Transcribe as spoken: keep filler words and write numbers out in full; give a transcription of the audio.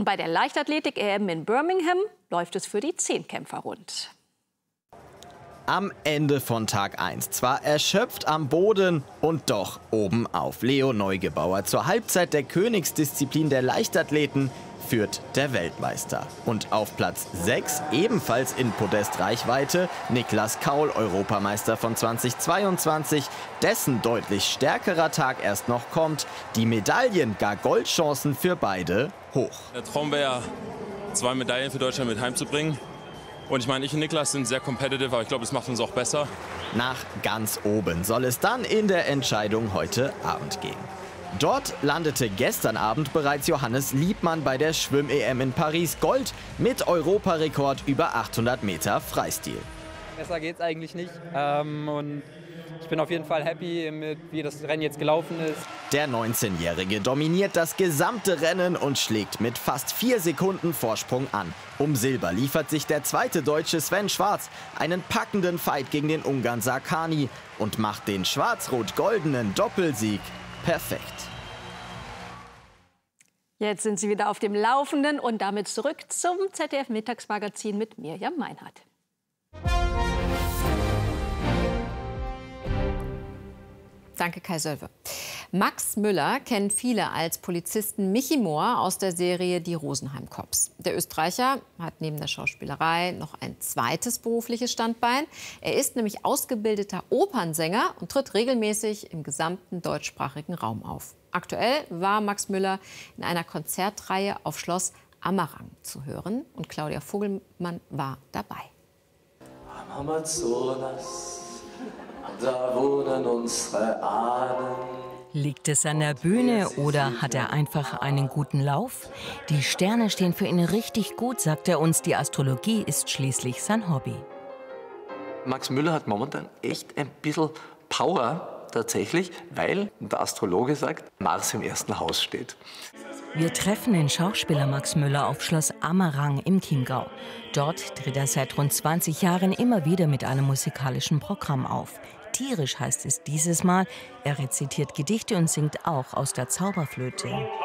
Und bei der Leichtathletik-E M in Birmingham läuft es für die Zehnkämpfer rund. Am Ende von Tag eins. Zwar erschöpft am Boden und doch oben auf. Leo Neugebauer zur Halbzeit der Königsdisziplin der Leichtathleten führt der Weltmeister. Und auf Platz sechs, ebenfalls in Podestreichweite, Niklas Kaul, Europameister von zweitausendzweiundzwanzig, dessen deutlich stärkerer Tag erst noch kommt. Die Medaillen, gar Goldchancen für beide hoch. Der Traum wäre ja, zwei Medaillen für Deutschland mit heimzubringen. Und ich meine, ich und Niklas sind sehr competitive, aber ich glaube, es macht uns auch besser. Nach ganz oben soll es dann in der Entscheidung heute Abend gehen. Dort landete gestern Abend bereits Johannes Liebmann bei der Schwimm-E M in Paris Gold mit Europarekord über achthundert Meter Freistil. Besser geht's eigentlich nicht. Ähm, und ich bin auf jeden Fall happy, mit, wie das Rennen jetzt gelaufen ist. Der neunzehnjährige dominiert das gesamte Rennen und schlägt mit fast vier Sekunden Vorsprung an. Um Silber liefert sich der zweite Deutsche Sven Schwarz einen packenden Fight gegen den Ungarn Sarkani und macht den schwarz-rot-goldenen Doppelsieg perfekt. Jetzt sind Sie wieder auf dem Laufenden und damit zurück zum Z D F-Mittagsmagazin mit Mirjam Meinhardt. Danke, Kai Sölve. Max Müller kennt viele als Polizisten Michi Mohr aus der Serie Die Rosenheim Cops. Der Österreicher hat neben der Schauspielerei noch ein zweites berufliches Standbein. Er ist nämlich ausgebildeter Opernsänger und tritt regelmäßig im gesamten deutschsprachigen Raum auf. Aktuell war Max Müller in einer Konzertreihe auf Schloss Ammerang zu hören und Claudia Vogelmann war dabei. Am Amazonas, da wohnen unsere Ahnen. Liegt es an der Bühne oder hat er einfach einen guten Lauf? Die Sterne stehen für ihn richtig gut, sagt er uns. Die Astrologie ist schließlich sein Hobby. Max Müller hat momentan echt ein bisschen Power tatsächlich, weil der Astrologe sagt, Mars im ersten Haus steht. Wir treffen den Schauspieler Max Müller auf Schloss Ammerang im Chiemgau. Dort tritt er seit rund zwanzig Jahren immer wieder mit einem musikalischen Programm auf. Tierisch heißt es dieses Mal. Er rezitiert Gedichte und singt auch aus der Zauberflöte.